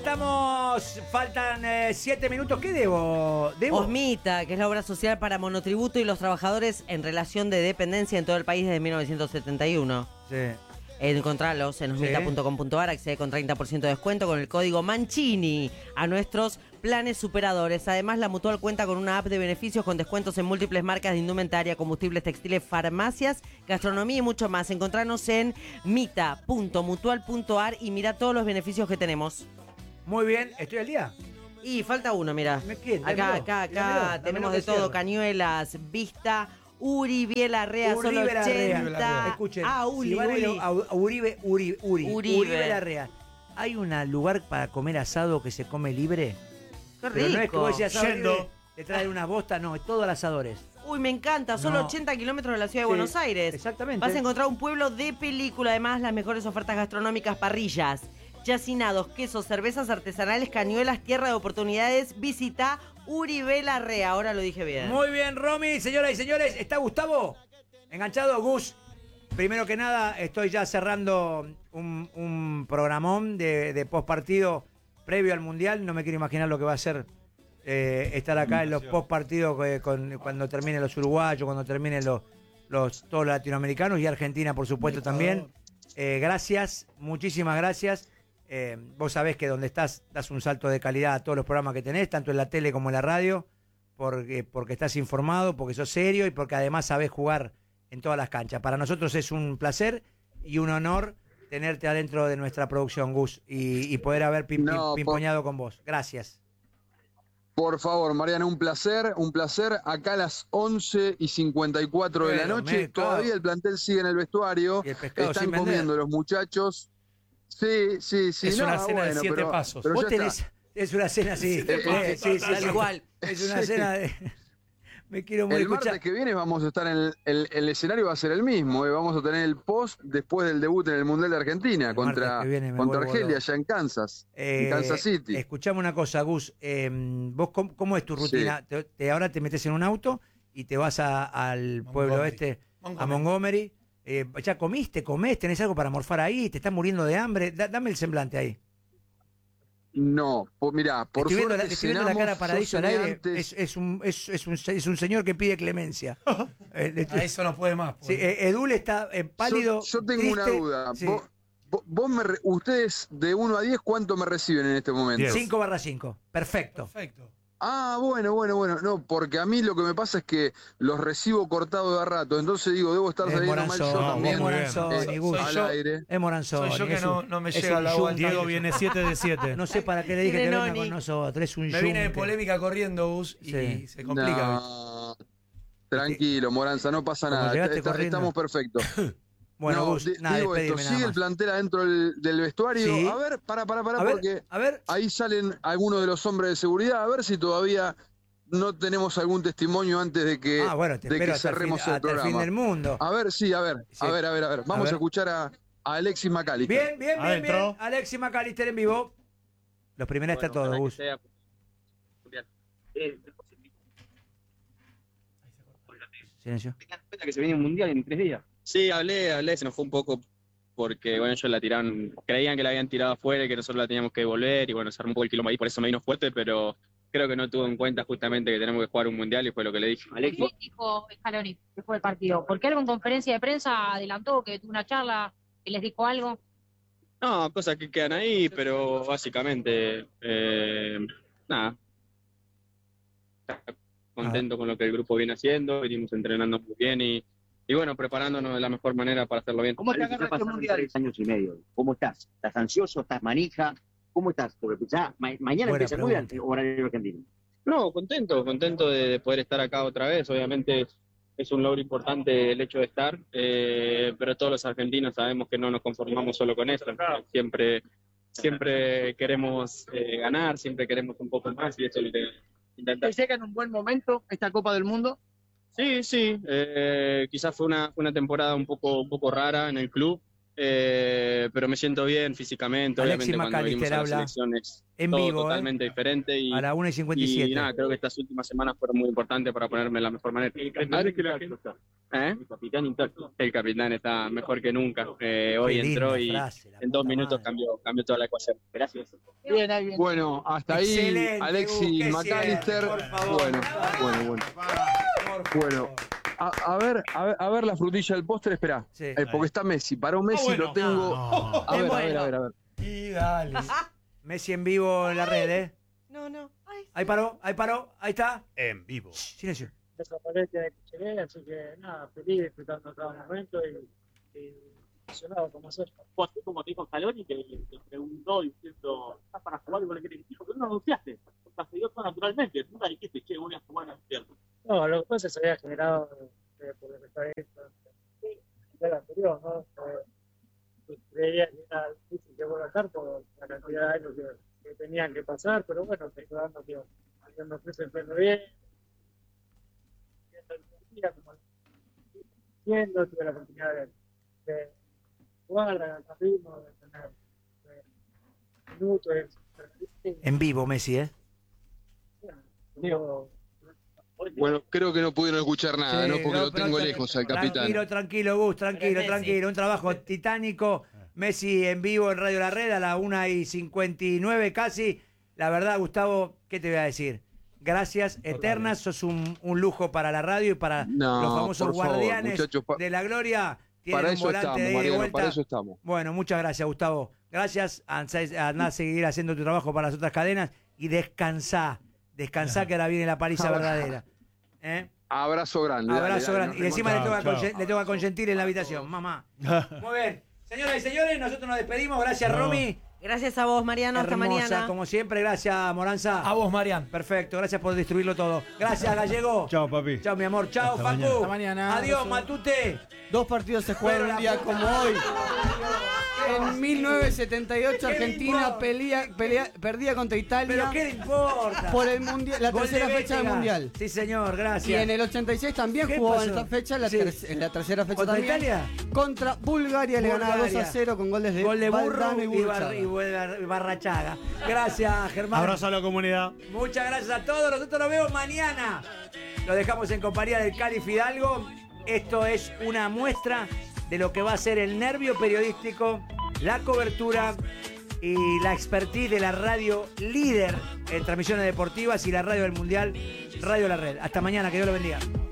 estamos. Faltan 7 minutos. ¿Qué debo? Osmita, que es la obra social para monotributo y los trabajadores en relación de dependencia en todo el país desde 1971. Sí. Encontralos en osmita.com.ar, accede con 30% de descuento con el código Mancini a nuestros planes superadores. Además, la Mutual cuenta con una app de beneficios con descuentos en múltiples marcas de indumentaria, combustibles, textiles, farmacias, gastronomía y mucho más. Encontranos en mita.mutual.ar y mira todos los beneficios que tenemos. Muy bien, ¿estoy al día? Y falta uno, mira. Acá tenemos de todo, cañuelas, vista, Uribe Larrea, solo 80. Escuchen, Uribe Larrea. ¿Hay un lugar para comer asado que se come libre? Qué rico. Pero no es que vos decís asado libre, te traen una bosta, no, es todo al asadores. Uy, me encanta, solo 80 kilómetros de la ciudad de Buenos Aires. Exactamente. Vas a encontrar un pueblo de película, además las mejores ofertas gastronómicas, parrillas, yacinados, quesos, cervezas artesanales, cañuelas, tierra de oportunidades. Visita Uribe Larrea, ahora lo dije bien. Muy bien, Romy, señoras y señores, ¿está Gustavo? ¿Enganchado? Gus, primero que nada, estoy ya cerrando un programón de postpartido previo al Mundial. No me quiero imaginar lo que va a ser estar acá en los postpartidos cuando terminen los uruguayos, cuando terminen todos los latinoamericanos y Argentina, por supuesto, también. Gracias, muchísimas gracias. Vos sabés que donde estás das un salto de calidad a todos los programas que tenés, tanto en la tele como en la radio, porque estás informado, porque sos serio y porque además sabés jugar en todas las canchas. Para nosotros es un placer y un honor tenerte adentro de nuestra producción, Gus, y poder haber pimpoñado con vos. Gracias. Por favor, Mariana, un placer. Acá a las 11:54 de la noche, todavía el plantel sigue en el vestuario. Y el pescado están sin comiendo vender. los muchachos. Sí. Es una cena de 7 pasos. Pero Vos ya tenés... está. Es una cena así. Sí, Tal cual. Es una cena de... Me quiero morir. El martes que viene vamos a estar en el escenario, va a ser el mismo. Vamos a tener el post después del debut en el Mundial de Argentina El contra martes que viene me Argelia, vuelvo allá en Kansas, en Kansas City. Escuchame una cosa, Gus. ¿Vos cómo es tu rutina? Sí. Ahora te metes en un auto y te vas al pueblo a Montgomery. ¿Ya comiste? ¿Comés? ¿Tenés algo para morfar ahí? ¿Te estás muriendo de hambre? Dame el semblante ahí. No, mirá, por estoy suerte viendo la cara Paradiso al aire. antes... Es un señor que pide clemencia. A eso no puede más. Sí, Edul está pálido. Yo tengo triste. una duda. Sí. Ustedes de 1 a 10, ¿cuánto me reciben en este momento? 5/5. Perfecto. Ah, bueno. No, porque a mí lo que me pasa es que los recibo cortados de a rato. Entonces digo, debo estar saliendo mal yo también. Al aire. Es Moranzoni. Soy yo que no me llega la agua. Diego viene 7 de 7. No sé para qué le dije que venga con nosotros. Es un me viene de polémica corriendo, Gus, y se complica. No, tranquilo, Moranza, no pasa nada. Estamos perfectos. Bueno, Gus, digo esto, sigue el plantel adentro del vestuario. Sí. A ver, porque ahí salen algunos de los hombres de seguridad, a ver si todavía no tenemos algún testimonio antes de que, cerremos el programa. El fin del mundo. A ver. Vamos a escuchar a Alexis McAllister. Bien. Alexis McAllister en vivo. Los primeros está todo, Gus. Silencio. Que se viene un mundial en 3 días. Sí, hablé, se enojó un poco porque, bueno, ellos la tiraron, creían que la habían tirado afuera y que nosotros la teníamos que devolver y, bueno, se armó un poco el quilombo ahí, por eso me vino fuerte, pero creo que no tuvo en cuenta justamente que tenemos que jugar un mundial y fue lo que le dije. ¿Qué dijo Scaloni después del partido? ¿Por qué algo en conferencia de prensa adelantó que tuvo una charla, que les dijo algo? No, cosas que quedan ahí, pero básicamente, nada. Contento con lo que el grupo viene haciendo, venimos entrenando muy bien y bueno, preparándonos de la mejor manera para hacerlo bien. ¿Cómo te agarras este mundial? 3 años y medio. ¿Cómo estás? ¿Estás ansioso? ¿Estás manija? ¿Cómo estás? Porque ya mañana empieza el mundial, horario argentino. No, contento de poder estar acá otra vez. Obviamente es un logro importante el hecho de estar, pero todos los argentinos sabemos que no nos conformamos solo con eso. Siempre queremos ganar, siempre queremos un poco más y eso es lo que intentamos. ¿Te llega en un buen momento esta Copa del Mundo? Sí, quizás fue una temporada un poco rara en el club, pero me siento bien físicamente. Alexis obviamente cuando venimos a las elecciones en todo vivo, totalmente diferente. Y, a la 1:57. Y nada, creo que estas últimas semanas fueron muy importantes para ponerme de la mejor manera. El capitán intacto. El capitán está mejor que nunca. Hoy entró y en 2 minutos cambió toda la ecuación. Gracias. Bien. Bueno, hasta ahí excelente, Alexis McAllister. Bueno. A ver la frutilla del postre, espera. Sí. Porque está Messi. Paró Messi, lo tengo. A ver. Y dale. Messi en vivo en la red, ¿eh? No. Ahí paró, ahí está. En vivo. Silencio. Desaparece de que llegué, así que nada, feliz, disfrutando cada momento y emocionado como hacer. Vos, así como te dijo Scaloni, que te preguntó diciendo, ¿estás para jugar y vos le querés decir? ¿Por qué no anunciaste? Porque se dio todo naturalmente. Nunca dijiste, che, voy a jugar en el cierto. No, lo que pasa es que se había generado por el referente del anterior, ¿no? Creía que era difícil que vuelva a estar por la cantidad de años que tenían que pasar, pero bueno, te estoy dando que me ofrece el pleno bien. Tuve la oportunidad de jugar, de ganar ritmo, de tener minutos. En vivo, Messi, ¿eh? Bueno, creo que no pudieron escuchar nada, ¿no? Porque lo tengo lejos al capitán. Tranquilo, Gus, tranquilo. Un trabajo titánico. Messi en vivo en Radio La Red a la 1:59 casi. La verdad, Gustavo, ¿qué te voy a decir? Gracias eternas, sos un lujo para la radio y para los famosos guardianes de la gloria. Tienen un volante de ida y vuelta. Para eso estamos. Bueno, muchas gracias, Gustavo. Gracias. Andá a seguir haciendo tu trabajo para las otras cadenas y descansá, que ahora viene la paliza verdadera. Abrazo grande. Y encima le tengo que consentir en la habitación, mamá. Muy bien. Señoras y señores, nosotros nos despedimos. Gracias, Romy. Gracias a vos, Mariano. Hasta mañana. Como siempre, gracias, Moranza. A vos, Marian. Perfecto, gracias por destruirlo todo. Gracias, Gallego. Chao, papi. Chao, mi amor. Chao, Facu. Hasta mañana. Adiós, Matute. 2 partidos se jugaron un día como hoy. En 1978 Argentina perdía contra Italia. ¿Pero qué le importa? Por el mundial, la tercera fecha del mundial. Sí, señor, gracias. Y en el 86 también jugó en esta fecha, en la tercera fecha ¿Contra también. Italia? Contra Bulgaria le ganaba 2-0 con goles de Burro y Barrachaga. Gracias, Germán. Abrazo a la comunidad. Muchas gracias a todos. Nosotros nos vemos mañana. Lo dejamos en compañía del Cali Fidalgo. Esto es una muestra de lo que va a ser el nervio periodístico, la cobertura y la expertise de la radio líder en transmisiones deportivas y la radio del Mundial, Radio La Red. Hasta mañana, que Dios lo bendiga.